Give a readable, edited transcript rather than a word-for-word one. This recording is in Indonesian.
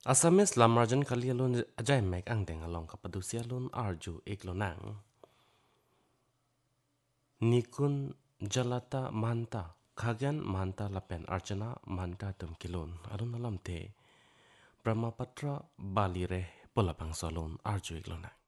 Asamis lamarjan kalialun ajay mek ang deng along kapadusialun arju iklonang. Nikun jalata manta kagyan manta lapen arjana manta tumkilun alun alam te Brahmapatra balire polabang salun arju iklonang.